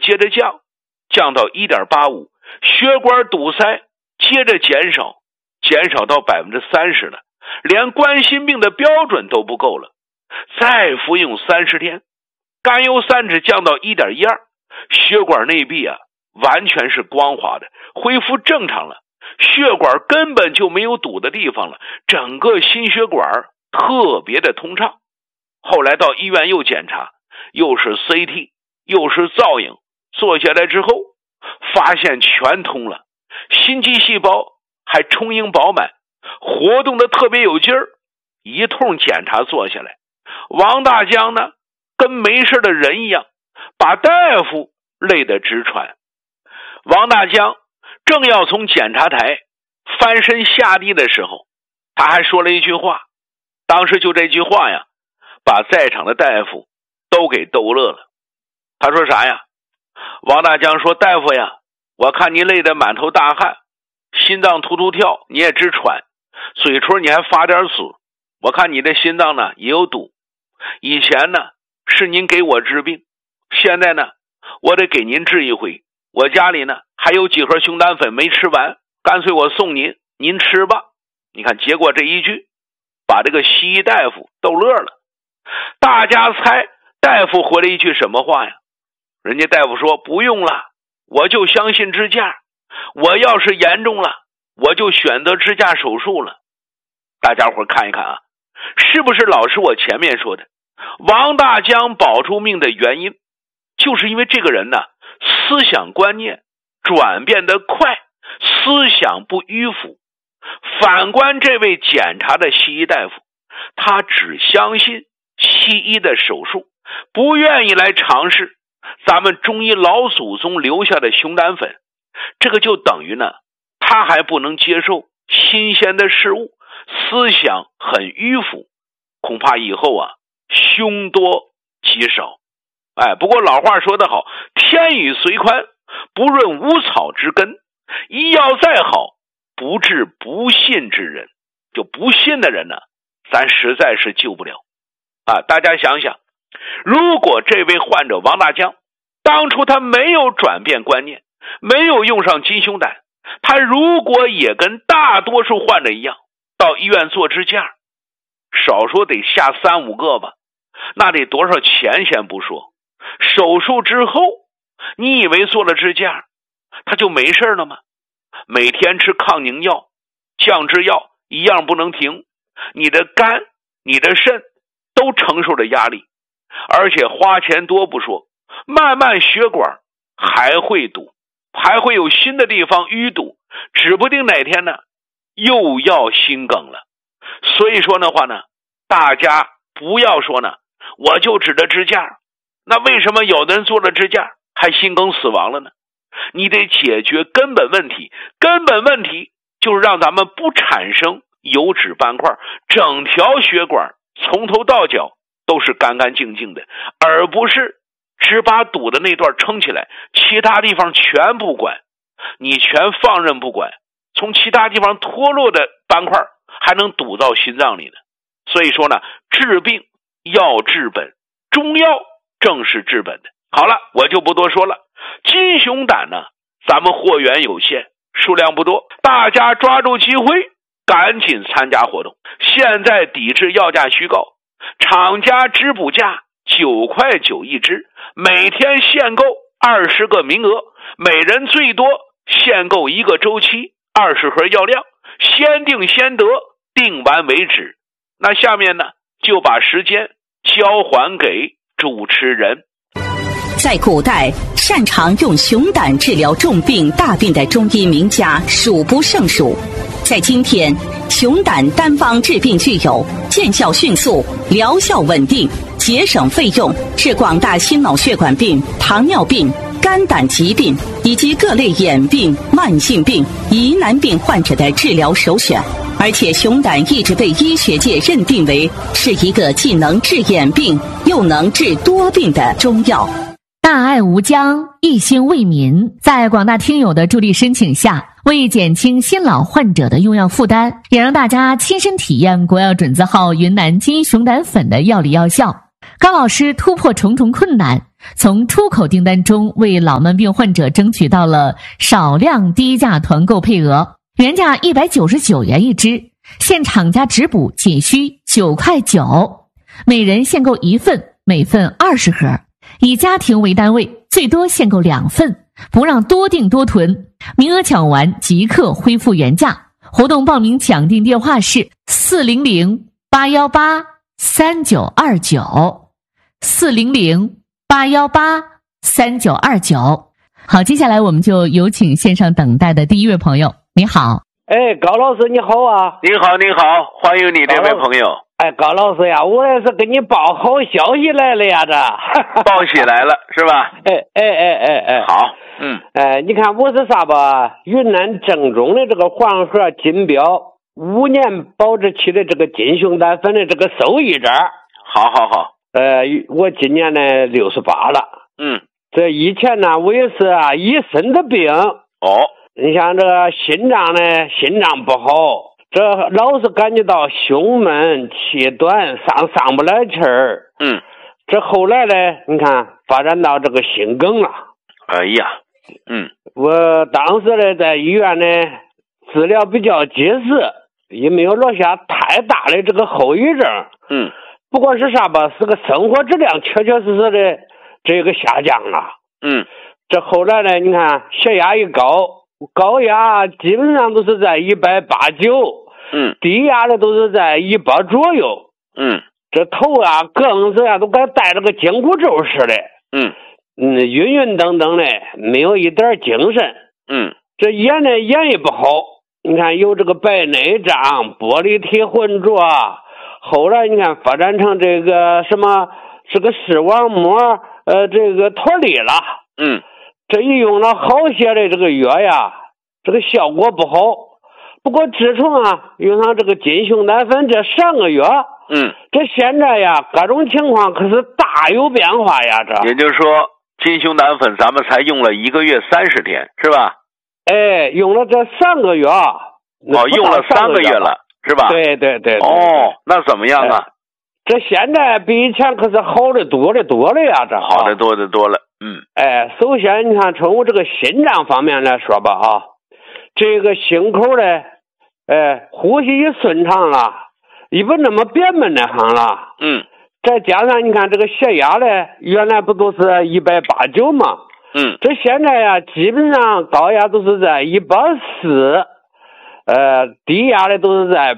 接着降到 1.85， 血管堵塞接着减少到 30% 了，连冠心病的标准都不够了。再服用30天，甘油三酯降到 1.12， 血管内壁完全是光滑的，恢复正常了，血管根本就没有堵的地方了，整个心血管特别的通畅。后来到医院又检查，又是 CT 又是造影，做下来之后发现全通了，心肌细胞还充盈饱满，活动的特别有劲儿。一通检查做下来，王大江呢跟没事的人一样，把大夫累得直喘。王大江正要从检查台翻身下地的时候，他还说了一句话，当时就这句话呀，把在场的大夫都给逗乐了。他说啥呀？王大江说，大夫呀，我看你累得满头大汗，心脏突突跳，你也直喘，嘴唇你还发点紫，我看你的心脏呢也有堵。以前呢是您给我治病，现在呢我得给您治一回，我家里呢还有几盒熊胆粉没吃完，干脆我送您，您吃吧。你看，结果这一句把这个西医大夫逗乐了。大家猜大夫回了一句什么话呀？人家大夫说，不用了，我就相信支架，我要是严重了我就选择支架手术了。大家伙看一看啊，是不是老师我前面说的，王大江保住命的原因就是因为这个人呢思想观念转变得快，思想不迂腐。反观这位检查的西医大夫，他只相信西医的手术，不愿意来尝试咱们中医老祖宗留下的熊胆粉。这个就等于呢，他还不能接受新鲜的事物，思想很迂腐，恐怕以后凶多吉少。不过老话说得好，天雨虽宽不润无草之根，医药再好不治不信之人。就不信的人呢，咱实在是救不了。大家想想，如果这位患者王大江当初他没有转变观念，没有用上金熊胆，他如果也跟大多数患者一样到医院做支架，少说得下3-5个吧，那得多少钱先不说，手术之后你以为做了支架他就没事了吗？每天吃抗凝药、降脂药一样不能停，你的肝你的肾都承受着压力，而且花钱多不说，慢慢血管还会堵，还会有新的地方淤堵，指不定哪天呢又要心梗了。所以说的话呢，大家不要说呢我就指着支架，那为什么有的人做了支架还心梗死亡了呢？你得解决根本问题，根本问题就是让咱们不产生油脂斑块，整条血管从头到脚都是干干净净的，而不是只把堵的那段撑起来，其他地方全不管，你全放任不管，从其他地方脱落的斑块还能堵到心脏里呢。所以说呢，治病要治本，中药正是治本的。好了，我就不多说了。金熊胆呢，咱们货源有限，数量不多，大家抓住机会赶紧参加活动。现在抵制药价虚高，厂家直补价9.9块一支，每天限购20个名额，每人最多限购1个周期20盒药量，先定先得，定完为止。那下面呢，就把时间交还给主持人。 在古代，擅长用熊胆治疗重病大病的中医名家数不胜数。在今天，熊胆单方治病具有见效迅速、疗效稳定、节省费用，是广大心脑血管病、糖尿病、肝胆疾病以及各类眼病、慢性病、疑难病患者的治疗首选。而且熊胆一直被医学界认定为是一个既能治眼病又能治多病的中药。 大爱无疆，一心为民，在广大听友的助力申请下，为减轻新老患者的用药负担，也让大家亲身体验国药准字号云南金熊胆粉的药理药效。高老师突破重重困难， 从出口订单中为老慢病患者争取到了少量低价团购配额，原价199元一支，现厂家直补仅需9块9，每人限购1份，每份20盒，以家庭为单位，最多限购2份，不让多订多囤，名额抢完即刻恢复原价。活动报名抢订电话是400-818-3929，400-818-3929。好，接下来我们就有请线上等待的第一位朋友。你好。 高老师你好啊。 你好，欢迎你这位朋友。 高老师呀，我也是给你报好消息来了呀，这报喜来了是吧？好， 你看我是啥吧？云南正宗的这个黄河金标5年保质期的这个金熊胆粉的这个受益者。 好。 我今年呢68了。这以前呢我也是一身的病。你像这个心脏不好，这老是感觉到胸闷气短，上不来气儿。这后来呢，你看发展到这个心梗了。 哎呀， 我当时呢在医院呢治疗比较及时，也没有落下太大的这个后遗症。不过是啥吧，是个生活质量确确实实的这个下降了。这后来呢，你看血压一高压基本上都是在180-90，低压的都是在100左右。这头更是都该带着个紧箍咒似的。晕等等的，没有一点精神。这眼呢眼也不好，你看有这个白内障、玻璃体浑浊，后来你看发展成这个什么是个视网膜这个脱离了。这一用了好些的这个药呀，这个效果不好。不过自从用上这个金熊胆粉这3个月，这现在呀各种情况可是大有变化呀。这也就是说金熊胆粉咱们才用了1个月30天是吧？ 用了这3个月。 用了3个月了是吧？ 对。 那怎么样啊？ 这现在比以前可是好的多了呀。这好的多了。 首先你看从我这个心脏方面来说吧这个心口呢呼吸也顺畅了，也不那么憋闷的很了。再加上你看这个血压呢，原来不都是180-90吗？这现在呀基本上高压都是在140，低压的都是在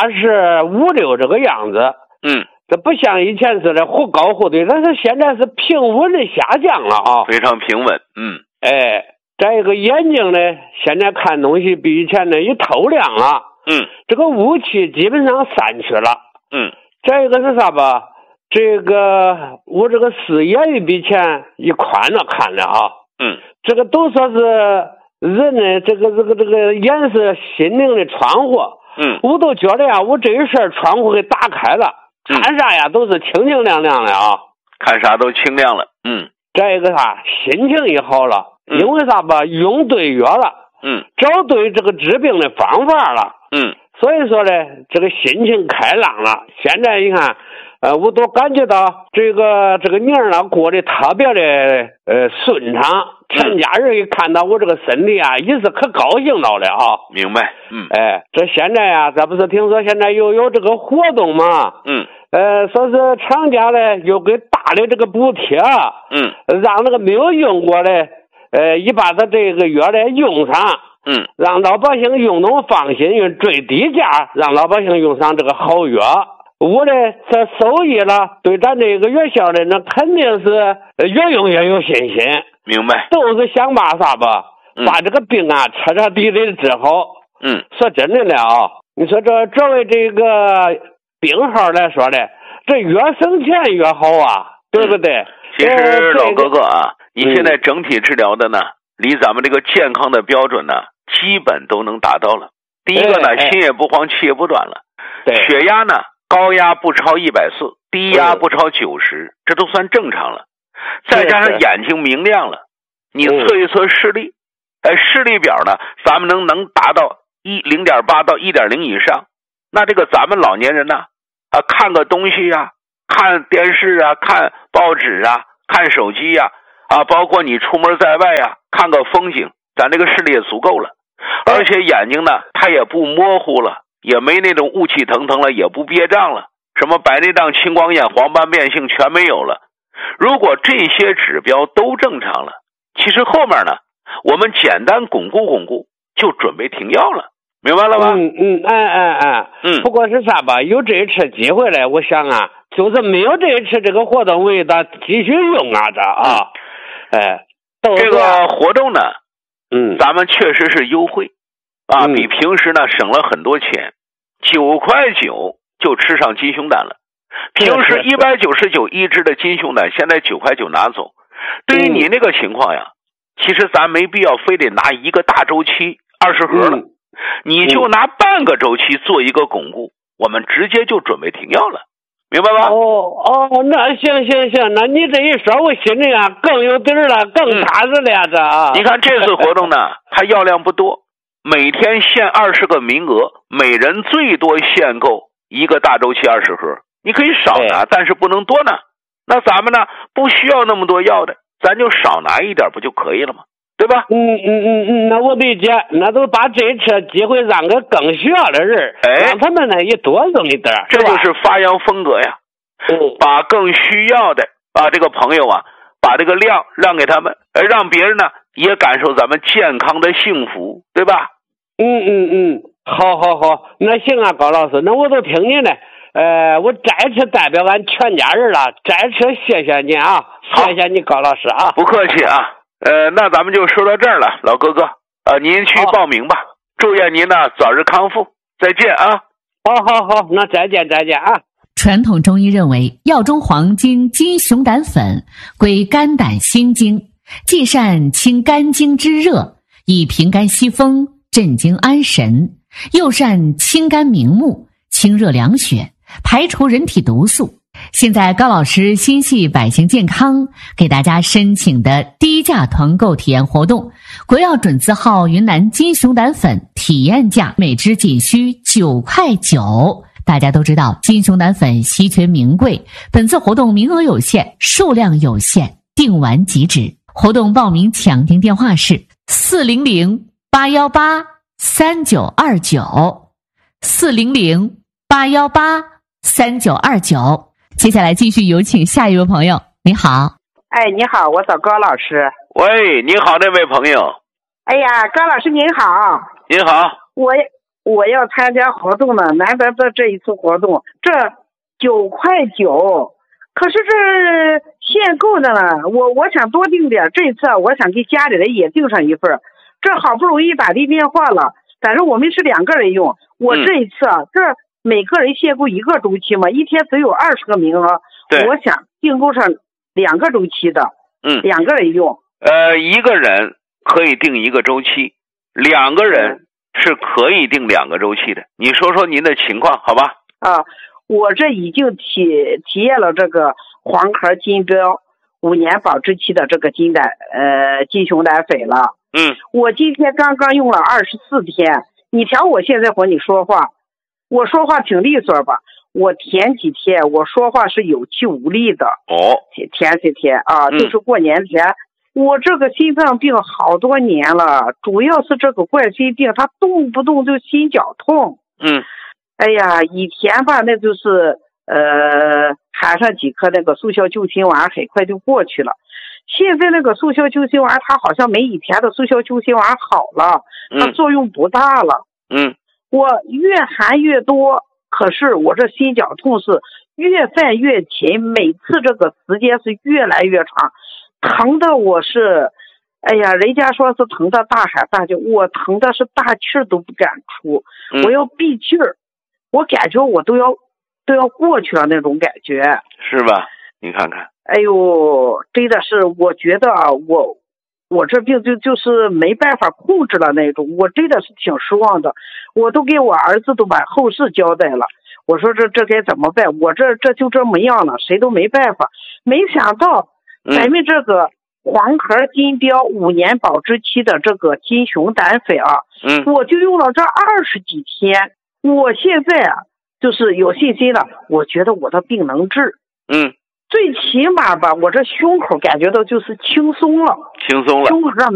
85-86这个样子。这不像以前似的忽高忽低，但是现在是平稳的下降了非常平稳。 再一个眼睛呢，现在看东西比以前呢也透亮了。这个雾气基本上散去了。再一个是啥吧？这个我这个视野也比以前也宽了看了这个都说是人呢这个眼是心灵的窗户。我都觉得我这一事窗户给打开了。看啥呀都是清清亮亮的看啥都清亮了。 再一个心情也好了。因为啥吧，用对药了。找对这个治病的方法了。所以说呢这个心情开朗了。现在你看我都感觉到这个年过得特别的顺畅。全家人一看到我这个身体也是可高兴到了明白。 这现在咱不是听说现在又有这个活动吗？说是厂家呢又给大的这个补贴。让那个没有用过的一把他这个药呢用上。让老百姓用能放心，用最低价让老百姓用上这个好药。我呢这受益了，对咱这个院校的那肯定是越用越有信心。 明白。 都是想把啥吧，把这个病彻彻底底的治好。说真的了你说这作为这个病号来说的，这越省钱越好对不对？ 其实老哥哥你现在整体治疗的呢，离咱们这个健康的标准呢基本都能达到了。第一个呢心也不慌气也不短了。血压呢高压不超140，低压不超90，这都算正常了。再加上眼睛明亮了，你测一测视力，视力表呢咱们能达到0.8到1.0以上。那这个咱们老年人呢看个东西看电视看报纸看手机呀，包括你出门在外呀，看个风景，咱这个视力也足够了。而且眼睛呢，它也不模糊了，也没那种雾气腾腾了，也不憋胀了，什么白内障、青光眼、黄斑变性全没有了。如果这些指标都正常了，其实后面呢，我们简单巩固巩固，就准备停药了，明白了吧？ 不过是啥吧，有这一次机会了，我想啊，就是没有这一次这个活动，为他继续用啊， 这个活动呢，咱们确实是优惠比平时呢省了很多钱，9块9就吃上金熊胆了。平时199一支的金熊胆，现在9块9拿走。对于你那个情况呀，其实咱没必要非得拿一个大周期20盒了，你就拿半个周期做一个巩固，我们直接就准备停药了，明白吧？ 那行，那你这一说，我心里更有底了，更踏实了你看这次活动呢，它药量不多，每天限20个名额，每人最多限购一个大周期20盒。你可以少拿，但是不能多拿。那咱们呢，不需要那么多药的，咱就少拿一点不就可以了吗？对吧？ 那我理解，那就把这次机会让给更需要的人，让他们呢也多用一点， 这就是发扬风格呀。把更需要的这个朋友把这个量让给他们，让别人呢也感受咱们健康的幸福，对吧？ 好，那行啊，高老师，那我都听你的。我再次代表俺全家人了，再次谢谢你谢谢你高老师不客气那咱们就说到这儿了，老哥哥您去报名吧，祝愿您呢早日康复，再见好，那再见传统中医认为，药中黄金金熊胆粉归肝胆心经，既善清肝经之热，以平肝息风，镇惊安神，又善清肝明目，清热凉血，排除人体毒素。现在高老师心系百姓健康，给大家申请的低价团购体验活动，国药准字号云南金熊胆粉体验价每支仅需9块9。大家都知道金熊胆粉稀缺名贵，本次活动名额有限，数量有限，订完即止。活动报名抢订电话是400-818-3929，400-818-3929。接下来继续有请下一位朋友。你好。 你好，我找高老师。 喂，你好，那位朋友。 哎呀，高老师您好。 您好。 我要参加活动呢，难得的这一次活动，这9块9，可是这限购的呢，我想多订点，这次我想给家里人也订上一份，这好不容易打的电话了，但是我们是2个人用，我这一次这每个人限购1个周期嘛，一天只有20个名额，我想订购上2个周期的，2个人用。 一个人可以订1个周期，2个人是可以订2个周期的。你说说您的情况好吧？ 我这已经体验了这个黄壳金标5年保质期的这个金熊胆粉了。我今天刚刚用了24天，你瞧我现在和你说话，我说话挺利索吧？我前几天我说话是有气无力的。前几天就是过年前。我这个心脏病好多年了，主要是这个冠心病，它动不动就心绞痛。哎呀，以前吧，那就是含上几颗那个速效救心丸，很快就过去了。现在那个速效救心丸，它好像没以前的速效救心丸好了，它作用不大了。我越含越多，可是我这心绞痛是越犯越勤，每次这个时间是越来越长。疼的我是，哎呀，人家说是疼的大喊大叫，我疼的是大气儿都不敢出，我要闭气儿，我感觉我都要过去了那种感觉， 是吧？你看看， 哎呦，真的是，我觉得我这病就是没办法控制了那种，我真的是挺失望的，我都给我儿子都把后事交代了，我说这该怎么办？我这就这么样了，谁都没办法，没想到。咱们这个黄壳金标5年保质期的这个金熊胆粉我就用了这20几天，我现在就是有信心了，我觉得我的病能治。 最起码吧，我这胸口感觉到就是轻松了， 轻松了， 胸口上